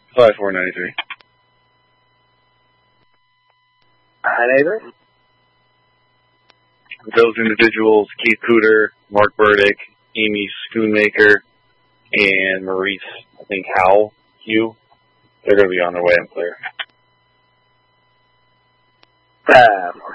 5493. Hi, neighbor. Those individuals, Keith Cooter, Mark Burdick, Amy Schoonmaker, and Maurice, I think, Hugh, they're going to be on their way and clear.